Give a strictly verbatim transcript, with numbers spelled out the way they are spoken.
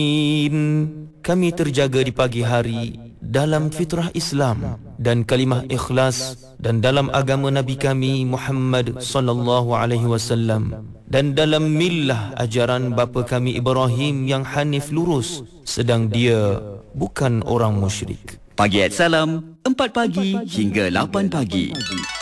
Kami terjaga di pagi hari dalam fitrah Islam dan kalimah ikhlas dan dalam agama Nabi kami Muhammad sallallahu alaihi wasallam dan dalam millah ajaran bapa kami Ibrahim yang hanif lurus, sedang dia bukan orang musyrik. Pagi at Salam, empat pagi hingga lapan pagi.